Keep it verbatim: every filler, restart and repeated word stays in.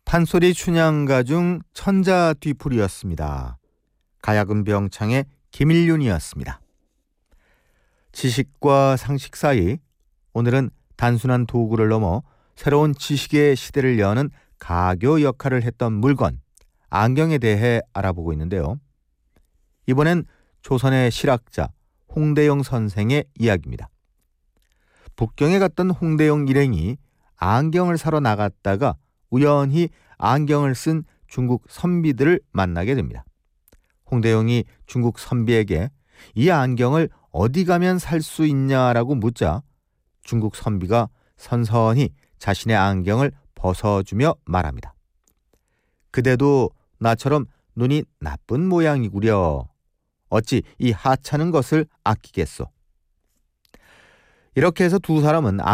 판소리 춘향가 중 천자 뒤풀이였습니다. 가야금 병창의 김일륜이었습니다. 지식과 상식 사이, 오늘은 단순한 도구를 넘어 새로운 지식의 시대를 여는 가교 역할을 했던 물건, 안경에 대해 알아보고 있는데요. 이번엔 조선의 실학자 홍대영 선생의 이야기입니다. 북경에 갔던 홍대영 일행이 안경을 사러 나갔다가 우연히 안경을 쓴 중국 선비들을 만나게 됩니다. 홍대영이 중국 선비에게 이 안경을 어디 가면 살 수 있냐라고 묻자 중국 선비가 선선히 자신의 안경을 벗어주며 말합니다. 그대도 나처럼 눈이 나쁜 모양이구려. 어찌 이 하찮은 것을 아끼겠소. 이렇게 해서 두 사람은